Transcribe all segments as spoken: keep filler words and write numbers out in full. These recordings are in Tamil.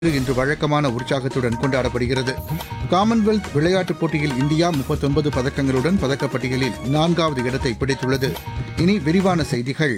இன்று வழக்கமான உற்சாகத்துடன் கொண்டாடப்படுகிறது. காமன்வெல்த் விளையாட்டுப் போட்டியில் இந்தியா முப்பத்தொன்பது பதக்கங்களுடன் பதக்கப்பட்டியலில் நான்காவது இடத்தை பிடித்துள்ளது. இனி விரிவான செய்திகள்.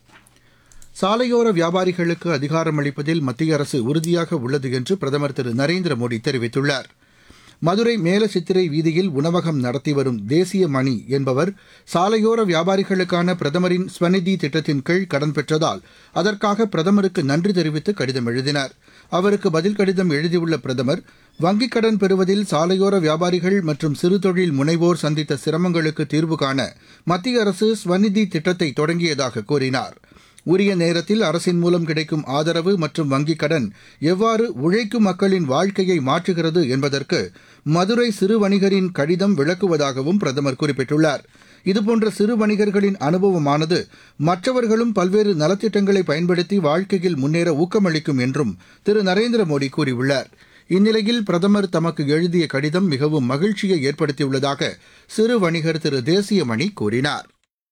சாலையோர வியாபாரிகளுக்கு அதிகாரம் அளிப்பதில் மத்திய அரசு உறுதியாக உள்ளது என்று பிரதமர் திரு நரேந்திர மோடி தெரிவித்துள்ளார். மதுரை மேலசித்திரை வீதியில் உணவகம் நடத்தி வரும் தேசிய மணி என்பவர் சாலையோர வியாபாரிகளுக்கான பிரதமரின் ஸ்வநிதி திட்டத்தின் கீழ் கடன் பெற்றதால் அதற்காக பிரதமருக்கு நன்றி தெரிவித்து கடிதம் எழுதினார். அவருக்கு பதில் கடிதம் எழுதியுள்ள பிரதமர், வங்கிக் கடன் பெறுவதில் சாலையோர வியாபாரிகள் மற்றும் சிறு தொழில் முனைவோர் சந்தித்த சிரமங்களுக்கு தீர்வு காண மத்திய அரசு ஸ்வநிதி திட்டத்தை தொடங்கியதாக கூறினார். உரிய நேரத்தில் அரசின் மூலம் கிடைக்கும் ஆதரவு மற்றும் வங்கிக் கடன் எவ்வாறு உழைக்கும் மக்களின் வாழ்க்கையை மாற்றுகிறது என்பதற்கு மதுரை சிறு வணிகரின் கடிதம் விளக்குவதாகவும் பிரதமர் குறிப்பிட்டுள்ளார். இதுபோன்ற சிறு வணிகர்களின் அனுபவமானது மற்றவர்களும் பல்வேறு நலத்திட்டங்களை பயன்படுத்தி வாழ்க்கையில் முன்னேற ஊக்கமளிக்கும் என்றும் திரு நரேந்திர மோடி கூறியுள்ளார். இந்நிலையில் பிரதமர் தமக்கு எழுதிய கடிதம் மிகவும் மகிழ்ச்சியை ஏற்படுத்தியுள்ளதாக சிறு வணிகர் திரு தேசியமணி கூறினார்.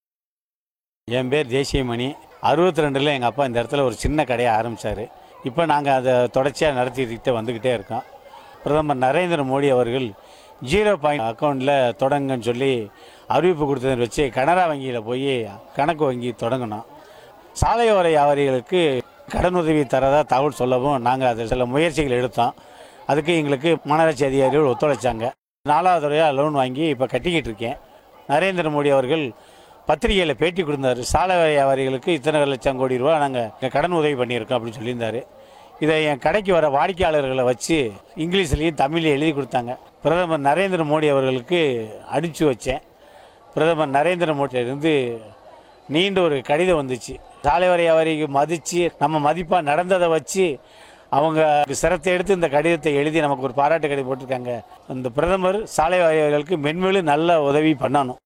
என் பேர் தேசியமணி. அறுபத்தி ரெண்டில் எங்கள் அப்பா இந்த இடத்துல ஒரு சின்ன கடையை ஆரம்பித்தார். இப்போ நாங்கள் அதை தொடர்ச்சியாக நடத்திக்கிட்டே வந்துக்கிட்டே இருக்கோம். பிரதமர் நரேந்திர மோடி அவர்கள் ஜீரோ பாயிண்ட் அக்கௌண்ட்டில் தொடங்குன்னு சொல்லி அறிவிப்பு கொடுத்ததை வச்சு கனரா வங்கியில் போய் கணக்கு வங்கி தொடங்கணும். சாலையோர வியாபாரிகளுக்கு கடனுதவி தரதா தகவல் சொல்லவும் நாங்கள் அதில் சில முயற்சிகள் எடுத்தோம். அதுக்கு எங்களுக்கு மாநகராட்சி அதிகாரிகள் ஒத்துழைச்சாங்க. நாலாவது முறையாக லோன் வாங்கி இப்போ கட்டிக்கிட்டு இருக்கேன். நரேந்திர மோடி அவர்கள் பத்திரிகையில் பேட்டி கொடுத்தாரு. சாலை வியாபாரிகளுக்கு இத்தனை லட்சம் கோடி ரூபா நாங்கள் கடன் உதவி பண்ணியிருக்கோம் அப்படின்னு சொல்லியிருந்தாரு. இதை என் கடைக்கு வர வாடிக்கையாளர்களை வச்சு இங்கிலீஷ்லேயும் தமிழ்லையும் எழுதி கொடுத்தாங்க. பிரதமர் நரேந்திர மோடி அவர்களுக்கு அனுப்பிச்சி வச்சேன். பிரதமர் நரேந்திர மோடியிலிருந்து நீண்ட ஒரு கடிதம் வந்துச்சு. சாலை வியாபாரிக்கு மதித்து நம்ம மதிப்பாக நடந்ததை வச்சு அவங்க சிரத்தை எடுத்து இந்த கடிதத்தை எழுதி நமக்கு ஒரு பாராட்டு கடிதம் போட்டிருக்காங்க. இந்த பிரதமர் சாலை வியாபாரிகளுக்கு மென்மேலும் நல்ல உதவி பண்ணணும்.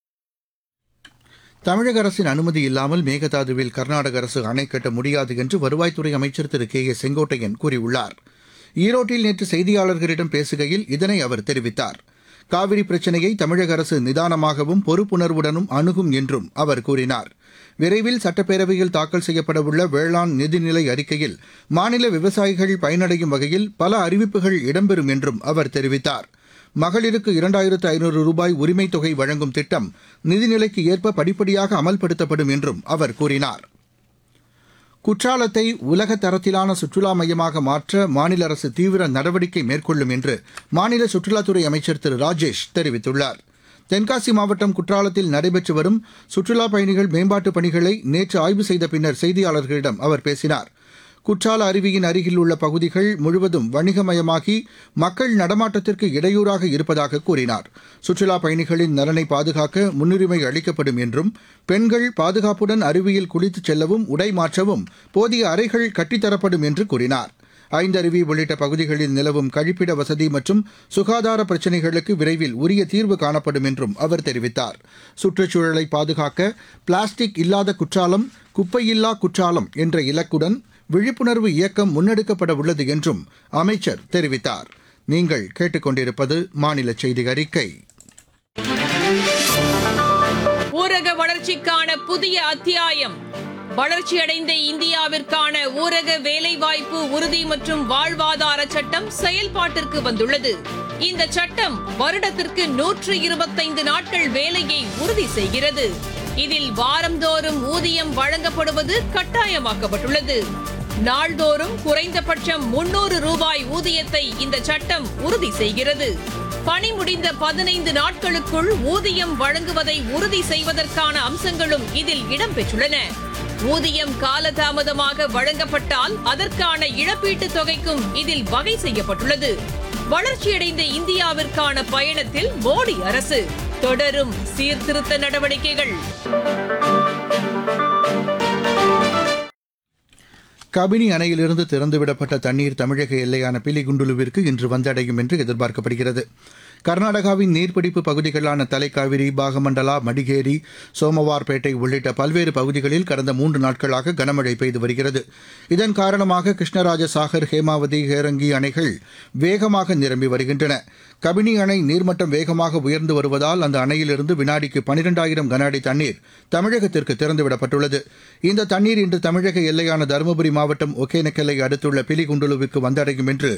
தமிழக அரசின் அனுமதி இல்லாமல் மேகதாதுவில் கர்நாடக அரசு அணை கட்ட முடியாது என்று வருவாய்த்துறை அமைச்சர் திரு கே ஏ செங்கோட்டையன் கூறியுள்ளார். ஈரோட்டில் நேற்று செய்தியாளர்களிடம் பேசுகையில் இதனை அவர் தெரிவித்தார். காவிரி பிரச்சினையை தமிழக அரசு நிதானமாகவும் பொறுப்புணர்வுடனும் அணுகும் என்றும் அவர் கூறினார். விரைவில் சட்டப்பேரவையில் தாக்கல் செய்யப்படவுள்ள வேளாண் நிதிநிலை அறிக்கையில் மாநில விவசாயிகள் பயனடையும் வகையில் பல அறிவிப்புகள் இடம்பெறும் என்றும் அவர் தெரிவித்தார். மகளிருக்கு இரண்டாயிரத்து ஐநூறு ரூபாய் உரிமைத் தொகை வழங்கும் திட்டம் நிதிநிலைக்கு ஏற்ப படிப்படியாக அமல்படுத்தப்படும் என்றும் அவர் கூறினார். குற்றாலத்தை உலக தரத்திலான சுற்றுலா மையமாக மாற்ற மாநில அரசு தீவிர நடவடிக்கை மேற்கொள்ளும் என்று மாநில சுற்றுலாத்துறை அமைச்சர் திரு ராஜேஷ் தெரிவித்துள்ளார். தென்காசி மாவட்டம் குற்றாலத்தில் நடைபெற்று வரும் சுற்றுலாப் பயணிகள் மேம்பாட்டுப் பணிகளை நேற்று ஆய்வு செய்த பின்னர் செய்தியாளர்களிடம் அவர் பேசினார். குற்றால அருவியின் அருகில் உள்ள பகுதிகள் முழுவதும் வணிகமயமாகி மக்கள் நடமாட்டத்திற்கு இடையூறாக இருப்பதாக கூறினார். சுற்றுலாப் பயணிகளின் நலனை பாதுகாக்க முன்னுரிமை அளிக்கப்படும் என்றும் பெண்கள் பாதுகாப்புடன் அருவியில் குளித்துச் செல்லவும் உடை மாற்றவும் போதிய அறைகள் கட்டித்தரப்படும் என்று கூறினார். ஐந்தருவி உள்ளிட்ட பகுதிகளில் நிலவும் கழிப்பிட வசதி மற்றும் சுகாதார பிரச்சினைகளுக்கு விரைவில் உரிய தீர்வு காணப்படும் என்றும் அவர் தெரிவித்தார். சுற்றுச்சூழலை பாதுகாக்க பிளாஸ்டிக் இல்லாத குற்றாலம், குப்பையில்லா குற்றாலம் என்ற இலக்குடன் விழிப்புணர்வு இயக்கம் முன்னெடுக்கப்பட உள்ளது என்றும் அமைச்சர் தெரிவித்தார். நீங்கள் கேட்டுக்கொண்டிருப்பது மாநில செய்தி அறிக்கை. ஊரக வளர்ச்சிக்கான புதிய அத்தியாயம். வளர்ச்சியடைந்த இந்தியாவிற்கான ஊரக வேலைவாய்ப்பு உறுதி மற்றும் வாழ்வாதார சட்டம் செயல்பாட்டிற்கு வந்துள்ளது. இந்த சட்டம் வருடத்திற்கு நூற்று இருபத்தைந்து நாட்கள் வேலையை உறுதி செய்கிறது. இதில் வாரந்தோறும் ஊதியம் வழங்கப்படுவது கட்டாயமாக்கப்பட்டுள்ளது. நாள்தோறும் குறைந்தபட்சம் முன்னூறு ரூபாய் ஊதியத்தை இந்த சட்டம் உறுதி செய்கிறது. பணி முடிந்த பதினைந்து நாட்களுக்குள் ஊதியம் வழங்குவதை உறுதி செய்வதற்கான அம்சங்களும் இதில் இடம்பெற்றுள்ளன. ஊதியம் காலதாமதமாக வழங்கப்பட்டால் அதற்கான இழப்பீட்டுத் தொகைக்கும் இதில் வகை செய்யப்பட்டுள்ளது. வளர்ச்சியடைந்த இந்தியாவிற்கான பயணத்தில் மோடி அரசு தொடரும் சீர்திருத்த நடவடிக்கைகள். கபினி அணையிலிருந்து திறந்துவிடப்பட்ட தண்ணீர் தமிழக எல்லையான பிலிகுண்டுலுவிற்கு இன்று வந்தடையும் என்று எதிர்பார்க்கப்படுகிறது. கர்நாடகாவின் நீர்பிடிப்பு பகுதிகளான தலைக்காவிரி, பாகமண்டலா, மடிகேரி, சோமவார்பேட்டை உள்ளிட்ட பல்வேறு பகுதிகளில் கடந்த மூன்று நாட்களாக கனமழை பெய்து வருகிறது. இதன் காரணமாக கிருஷ்ணராஜ சாகர், ஹேமாவதி, ஹேரங்கி அணைகள் வேகமாக நிரம்பி வருகின்றன. கபினி அணை நீர்மட்டம் வேகமாக உயர்ந்து வருவதால் அந்த அணையிலிருந்து வினாடிக்கு பனிரெண்டாயிரம் கன அடி தண்ணீர் தமிழகத்திற்கு திறந்துவிடப்பட்டுள்ளது. இந்த தண்ணீர் இன்று தமிழக எல்லையான தருமபுரி மாவட்டம் ஒகேனக்கல்லை அடுத்துள்ள பிலிகுண்டுலுவுக்கு வந்தடையும் என்று